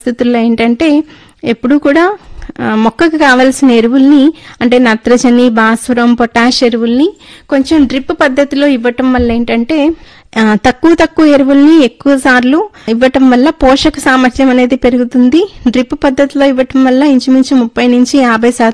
పరిస్థితుల్లో ఏంటంటే ఎప్పుడూ కూడా మొక్కకు కావలసిన ఎరువుల్ని అంటే నత్రజని, భాస్వరం, పొటాష్ ఎరువుల్ని కొంచెం డ్రిప్ పద్ధతిలో ఇవ్వటం వల్ల ఏంటంటే తక్కువ ఎరువుల్ని ఎక్కువ సార్లు ఇవ్వటం వల్ల పోషక సామర్థ్యం అనేది పెరుగుతుంది. డ్రిప్ పద్ధతిలో ఇవ్వటం వల్ల ఇంచుమించు 30 నుంచి 50%